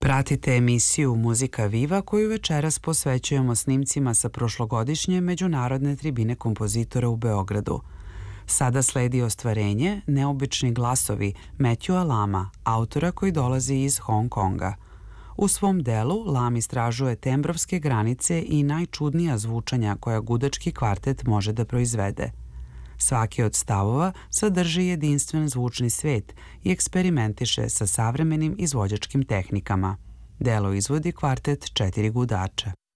Pratite emisiju Muzika Viva koju večeras posvećujemo snimcima sa prošlogodišnje Međunarodne tribine kompozitora u Beogradu. Sada sledi ostvarenje Neobični glasovi Matthewa Lama, autora koji dolazi iz Hong Konga. U svom delu Lam istražuje tembrovske granice i najčudnija zvučanja koja gudački kvartet može da proizvede. Svaki od stavova sadrži jedinstven zvučni svet i eksperimentiše sa savremenim izvođačkim tehnikama. Delo izvodi kvartet 4 gudača.